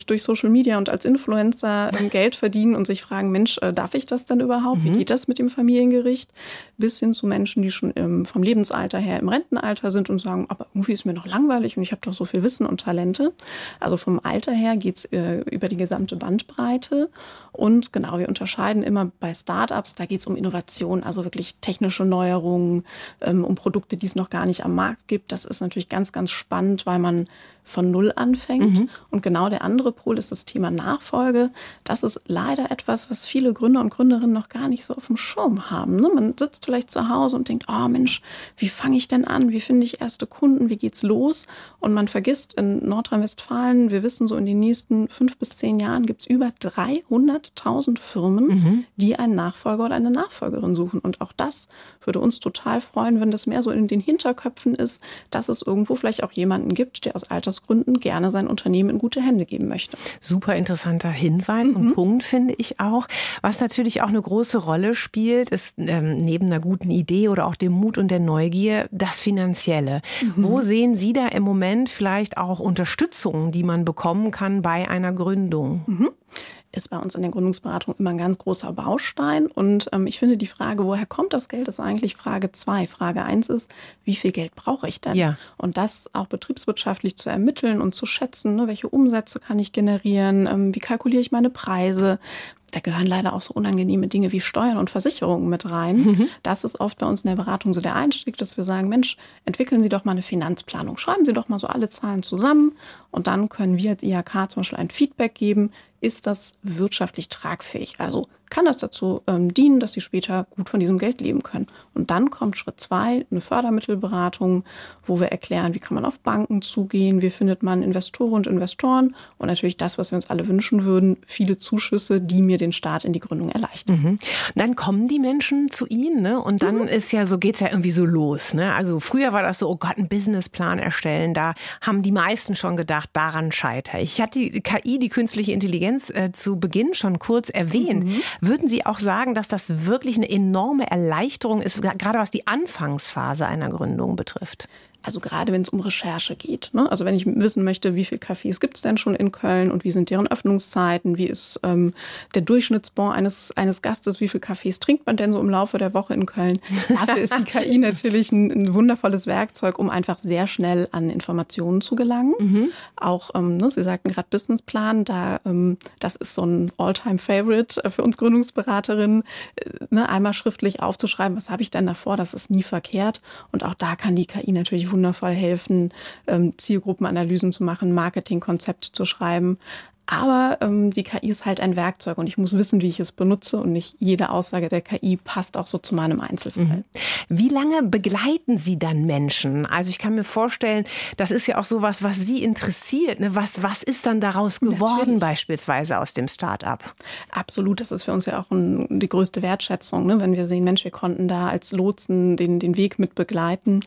durch Social Media und als Influencer Geld verdienen und sich fragen, Mensch, darf ich das denn überhaupt? Wie geht das mit dem Familiengericht? Bis hin zu Menschen, die schon vom Lebensalter her im Rentenalter sind und sagen, aber irgendwie ist mir noch langweilig und ich habe doch so viel Wissen und Talente. Also vom Alter her geht es über die gesamte Bandbreite. Und genau, wir unterscheiden immer bei Startups, da geht es um Innovation, also wirklich technische Neuerungen, um Produkte, die es noch gar nicht am Markt gibt. Das ist natürlich ganz, ganz spannend, weil man von Null anfängt. Und genau der andere Pol ist das Thema Nachfolge. Das ist leider etwas, was viele Gründer und Gründerinnen noch gar nicht so auf dem Schirm haben. Ne? Man sitzt vielleicht zu Hause und denkt, oh Mensch, wie fange ich denn an? Wie finde ich erste Kunden? Wie geht's los? Und man vergisst, in Nordrhein-Westfalen, wir wissen so, in den nächsten 5 bis 10 Jahren gibt es über 300.000 Firmen, die einen Nachfolger oder eine Nachfolgerin suchen. Und auch das würde uns total freuen, wenn das mehr so in den Hinterköpfen ist, dass es irgendwo vielleicht auch jemanden gibt, der aus Altersgründen gerne sein Unternehmen in gute Hände geben möchte. Super interessanter Hinweis und Punkt, finde ich auch. Was natürlich auch eine große Rolle spielt, ist neben einer guten Idee oder auch dem Mut und der Neugier das Finanzielle. Wo sehen Sie da im Moment vielleicht auch Unterstützung, die man bekommen kann bei einer Gründung? Ist bei uns in der Gründungsberatung immer ein ganz großer Baustein. Und ich finde, die Frage, woher kommt das Geld, ist eigentlich Frage 2. Frage 1 ist, wie viel Geld brauche ich denn? Ja. Und das auch betriebswirtschaftlich zu ermitteln und zu schätzen, ne, welche Umsätze kann ich generieren, wie kalkuliere ich meine Preise. Da gehören leider auch so unangenehme Dinge wie Steuern und Versicherungen mit rein. Das ist oft bei uns in der Beratung so der Einstieg, dass wir sagen, Mensch, entwickeln Sie doch mal eine Finanzplanung. Schreiben Sie doch mal so alle Zahlen zusammen und dann können wir als IHK zum Beispiel ein Feedback geben. Ist das wirtschaftlich tragfähig? Also kann das dazu dienen, dass Sie später gut von diesem Geld leben können? Und dann kommt Schritt 2, eine Fördermittelberatung, wo wir erklären, wie kann man auf Banken zugehen, wie findet man Investoren und Investoren und natürlich das, was wir uns alle wünschen würden, viele Zuschüsse, die mir den Start in die Gründung erleichtern. Dann kommen die Menschen zu Ihnen, ne? Und dann geht's ja irgendwie so los. Ne? Also früher war das so, oh Gott, einen Businessplan erstellen, da haben die meisten schon gedacht, daran scheitere ich. Ich hatte die KI, die künstliche Intelligenz, zu Beginn schon kurz erwähnt. Würden Sie auch sagen, dass das wirklich eine enorme Erleichterung ist, gerade was die Anfangsphase einer Gründung betrifft? Also gerade wenn es um Recherche geht. Ne? Also wenn ich wissen möchte, wie viele Cafés gibt es denn schon in Köln und wie sind deren Öffnungszeiten, wie ist der Durchschnittsbon eines Gastes, wie viele Cafés trinkt man denn so im Laufe der Woche in Köln. Dafür ist die KI natürlich ein wundervolles Werkzeug, um einfach sehr schnell an Informationen zu gelangen. Auch, Sie sagten gerade Businessplan, das ist so ein All-Time-Favorite für uns Gründungsberaterinnen, einmal schriftlich aufzuschreiben, was habe ich denn davor, das ist nie verkehrt. Und auch da kann die KI natürlich wundervoll helfen, Zielgruppenanalysen zu machen, Marketingkonzepte zu schreiben. Aber die KI ist halt ein Werkzeug und ich muss wissen, wie ich es benutze und nicht jede Aussage der KI passt auch so zu meinem Einzelfall. Wie lange begleiten Sie dann Menschen? Also ich kann mir vorstellen, das ist ja auch sowas, was Sie interessiert. Ne? Was ist dann daraus geworden Natürlich. Beispielsweise aus dem Start-up? Absolut, das ist für uns ja auch die größte Wertschätzung, ne? Wenn wir sehen, Mensch, wir konnten da als Lotsen den Weg mit begleiten.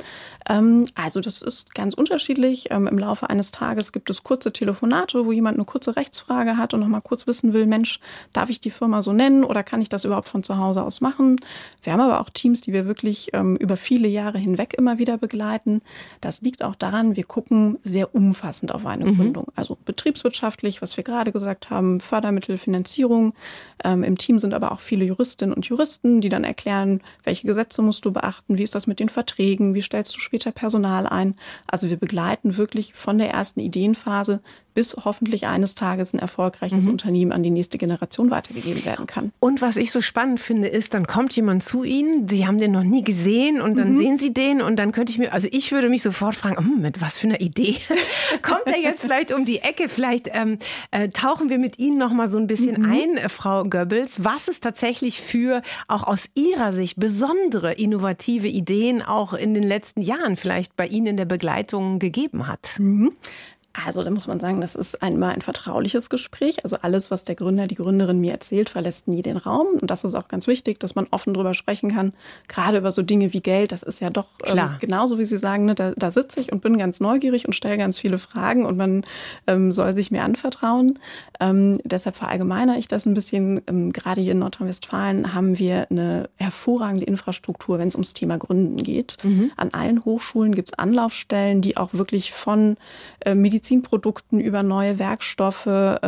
Also das ist ganz unterschiedlich. Im Laufe eines Tages gibt es kurze Telefonate, wo jemand eine kurze Rechtsfrage hat und noch mal kurz wissen will, Mensch, darf ich die Firma so nennen oder kann ich das überhaupt von zu Hause aus machen? Wir haben aber auch Teams, die wir wirklich über viele Jahre hinweg immer wieder begleiten. Das liegt auch daran, wir gucken sehr umfassend auf eine Gründung. Also betriebswirtschaftlich, was wir gerade gesagt haben, Fördermittel, Finanzierung. Im Team sind aber auch viele Juristinnen und Juristen, die dann erklären, welche Gesetze musst du beachten, wie ist das mit den Verträgen, wie stellst du später Personal ein. Also wir begleiten wirklich von der ersten Ideenphase bis hoffentlich eines Tages ein erfolgreiches Unternehmen an die nächste Generation weitergegeben werden kann. Und was ich so spannend finde, ist, dann kommt jemand zu Ihnen, Sie haben den noch nie gesehen und dann sehen Sie den und dann ich würde mich sofort fragen, mit was für einer Idee kommt er jetzt vielleicht um die Ecke? Vielleicht tauchen wir mit Ihnen noch mal so ein bisschen ein, Frau Goebbels, was es tatsächlich für auch aus Ihrer Sicht besondere, innovative Ideen auch in den letzten Jahren vielleicht bei Ihnen in der Begleitung gegeben hat. Also da muss man sagen, das ist einmal ein vertrauliches Gespräch. Also alles, was der Gründer, die Gründerin mir erzählt, verlässt nie den Raum. Und das ist auch ganz wichtig, dass man offen drüber sprechen kann. Gerade über so Dinge wie Geld, das ist ja doch genauso, wie Sie sagen, ne, da sitze ich und bin ganz neugierig und stelle ganz viele Fragen und man soll sich mir anvertrauen. Deshalb verallgemeinere ich das ein bisschen. Gerade hier in Nordrhein-Westfalen haben wir eine hervorragende Infrastruktur, wenn es ums Thema Gründen geht. An allen Hochschulen gibt es Anlaufstellen, die auch wirklich von Medizinprodukten über neue Werkstoffe